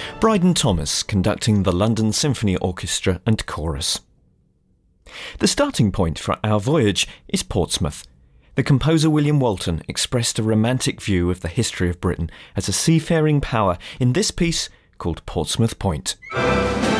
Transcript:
Brydon Thomas conducting the London Symphony Orchestra and Chorus. The starting point for our voyage is Portsmouth. The composer William Walton expressed a romantic view of the history of Britain as a seafaring power in this piece called Portsmouth Point.